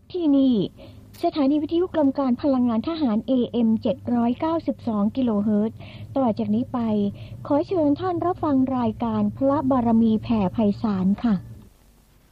ที่นี่สถานีวิทยุกรมการพลังงานทหาร AM 792 กิโลเฮิรตซ์ต่อจากนี้ไปขอเชิญท่านรับฟังรายการพระบารมีแผ่ไพศาลค่ะ